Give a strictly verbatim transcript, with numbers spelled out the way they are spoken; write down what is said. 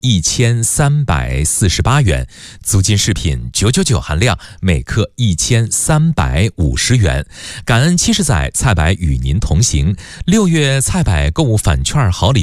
一千三百四十八元，足金饰品九九九含量，每克一千三百五十元。感恩七十载菜百与您同行，六月菜百购物返券好礼